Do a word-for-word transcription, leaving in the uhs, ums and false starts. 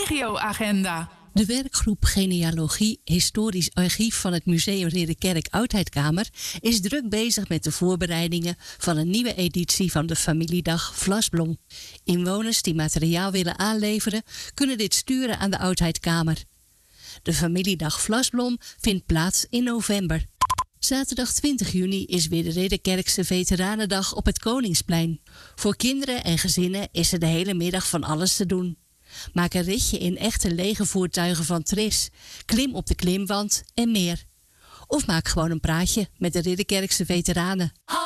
regioagenda. De werkgroep Genealogie Historisch Archief van het Museum Ridderkerk Oudheidkamer is druk bezig met de voorbereidingen van een nieuwe editie van de Familiedag Vlasblom. Inwoners die materiaal willen aanleveren, kunnen dit sturen aan de Oudheidkamer. De Familiedag Vlasblom vindt plaats in november. Zaterdag twintig juni is weer de Ridderkerkse Veteranendag op het Koningsplein. Voor kinderen en gezinnen is er de hele middag van alles te doen. Maak een ritje in echte legervoertuigen van Tris, klim op de klimwand en meer. Of maak gewoon een praatje met de Ridderkerkse veteranen.